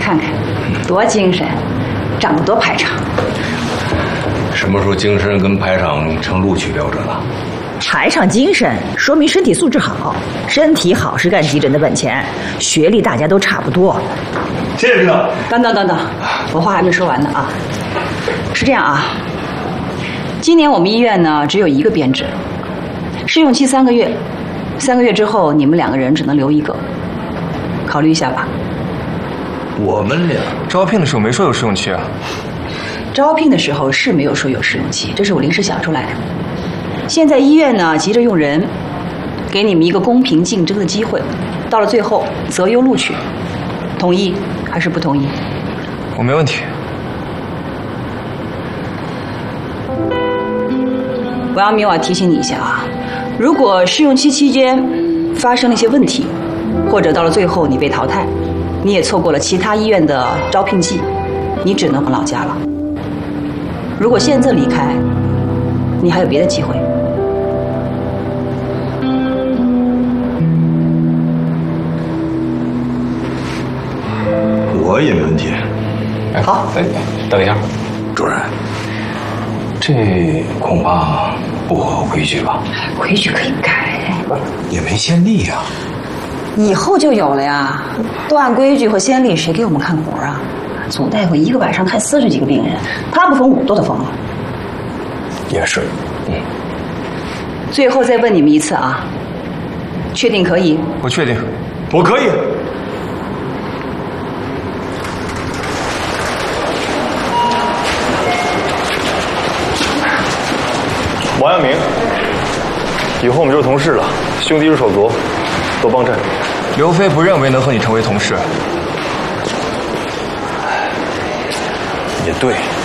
看看，多精神，长得多排场。 什么时候精神跟排场成录取标准了？ 排场精神说明身体素质好，身体好是干急诊的本钱，学历大家都差不多。 谢谢领导。 等，我话还没说完呢啊。是这样啊，今年我们医院呢只有一个编制，试用期3个月，3个月之后你们2个人只能留1个，考虑一下吧。 我们俩招聘的时候没说有试用期啊。 招聘的时候是没有说有试用期，这是我临时想出来的。现在医院呢急着用人，给你们一个公平竞争的机会，到了最后择优录取，同意还是不同意？ 我没问题。 王阳明，我要提醒你一下啊，如果试用期期间发生了一些问题，或者到了最后你被淘汰，你也错过了其他医院的招聘季，你只能回老家了。如果现在离开，你还有别的机会。 我也没问题。 好，等一下， 主任，这恐怕不合规矩吧？ 规矩可以改， 也没先例呀。 以后就有了呀。都按规矩和先例，谁给我们看活啊？总大夫一个晚上看40几个病人，他不疯我都得疯了。 也是， 最后再问你们一次啊，确定可以？ 我确定， 我可以。 王阳明，以后我们就是同事了，兄弟如手足，多帮衬。 刘飞不认为能和你成为同事。 也对。